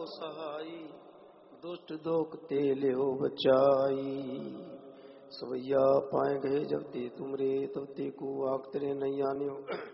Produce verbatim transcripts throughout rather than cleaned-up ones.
सहाई, दुष्ट दोख ते लियो बचाई। सवैया पाए गए जब ते तुमरे, तब ते को आख तेरे नहीं आन्यो।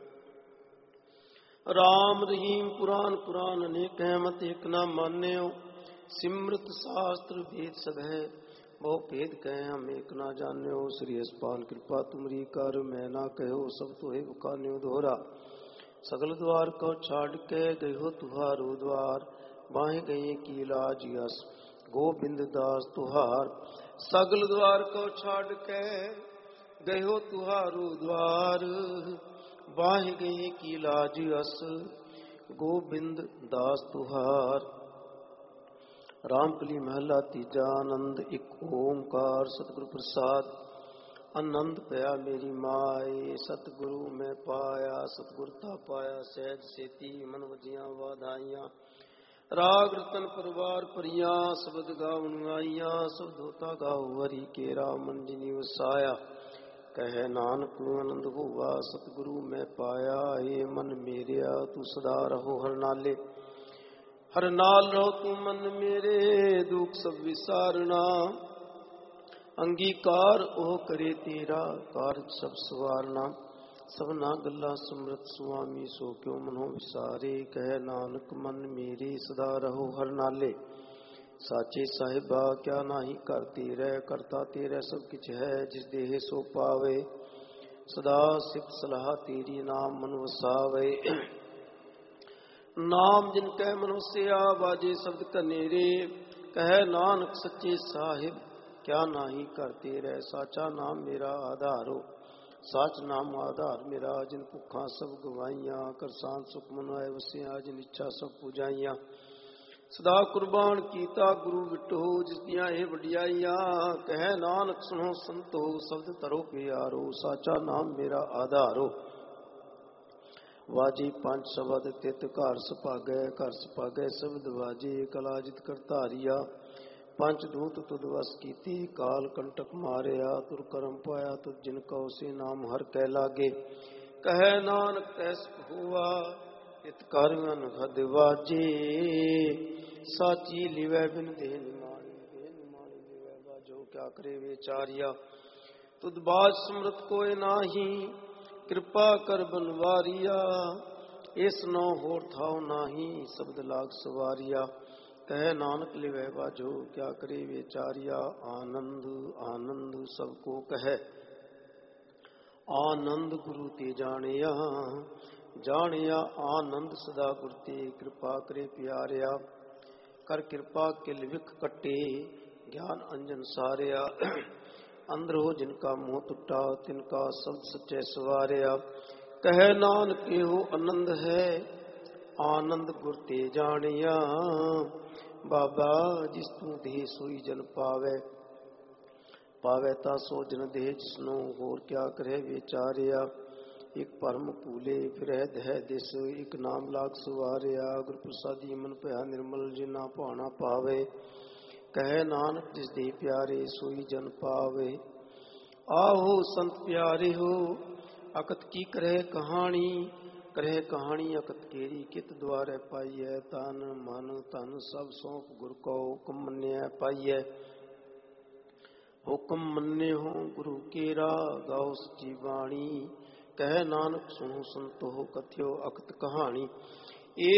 राम रहीम पुराण पुराण अनेक है, मत एक न मान्यो। सिमृत शास्त्र वेद सब है, बहु भेद कहे हम एक ना जान्यो। श्री यशपाल कृपा तुमरी कर, मैं ना कहो सब तो है बखान्यो दोहरा। सगल द्वार को छाड़ के गए हो तुहारो द्वार, बाहे गए की लाज यस गोविंद दास तुहार। सगल द्वार को छाड़ के गए हो तुहारो द्वार, बाहे गए की लाज यस गोविंद दास तुहार। रामकली महला तीजा आनंद एक ओंकार सतगुरु प्रसाद। आनंद पया मेरी माए, सतगुरु मैं पाया। सतगुरता पाया सहज सेती, मन वजिया वाधाइया। राग रतन परिवार परिया, शब्द गावन आइया। शब्द होता गाओ हरि केरा, मन जिनी वसाया। कहे नानक आनंद हुआ, सतगुरु मैं पाया। हे मन मेरिया तू सदा रहो हर नाले, हर नाल रहो तू मन मेरे। दुख सब विसारना, अंगीकार ओह करे तेरा। कारज सब सवारना, सबना गल्ला समृत सुआमी। सो क्यों मनो विसारे, कह नानक मन मेरे सदा रहो हर नाले। साचे साहिबा क्या नाही कर तेरे, करता तेरे सब किछ है जिस देह सो पावे। सदा सिफ सलाह तेरी नाम मन वसावे। नाम जिनकै मनुष्या, बाजे शब्द कनेरे। कह नानक सच्चे साहिब क्या नाही कर तेरे। साचा नाम मेरा आधारो, साच नाम आधार मेरा। जिन भुखा सब गवाइया, कर शांत सुख मनाए वसिया। जिन इच्छा सब पूजाइया, सदा कुर्बान कीता गुरु विटो। जिस दियां ये वडियाइया, कह नानक सुनो संतो। शब्द तरो प्यारो, साचा नाम मेरा आधारो। वाजी पंच शब्द तित घर सभागै, घर सभागै शब्द वाजे। कलाजित करतारिया, पंच दूत तुद वस कीती। काल कंटक मारिया, तुर करम पाया तुद जिन कौ। से नाम हर कै लागे, कह नानक तैस हुआ। इत कर अनहद वाजे, साची लिवै बिन दे निमानी। दे निमानी लिवै बाजो, क्या करे विचारिया। तुद बाज समृत कोय नाही, कृपा कर बनवारिया। इस नौ होर थाओ नाही, शब्द लाग सवारिया। कह नानक लिवै बाजो, क्या करे विचारिया। आनंद आनंद सबको कहे, आनंद गुरु ते जानिया। जानिया आनंद सदा गुर ते, कृपा करे प्यारिया। कर कृपा किल विख कटे, ज्ञान अंजन सारिया। अंदर हो जिनका मोह टुटा, तिनका शब्द सच्चे सवारिया। कह नानक हो आनंद है, आनंद गुर ते जानिया। बाबा जिस तू देह सोई जन पावे, पावे ता सो जन देह जिसनो। होर क्या करे विचारिया। एक परम भूले फिर दह दिस, एक नाम लाग सवारिया। गुर प्रसादी मन भया निर्मल, जिना भाना पावे। कह नानक जिस दे प्यारे, सोई जन पावे। आहो संत प्यारे हो, अकत की करे कहानी। करे कहानी अकत केरी, कित द्वारे पाइय। तन मन धन सब सौंप गुर को, हुक्म मन्य पाइय। हुक्म मन्य हो गुरु केरा, गाओ सच्ची बाणी। कह नानक सुनो संतो, कथ्यो अकत कहानी।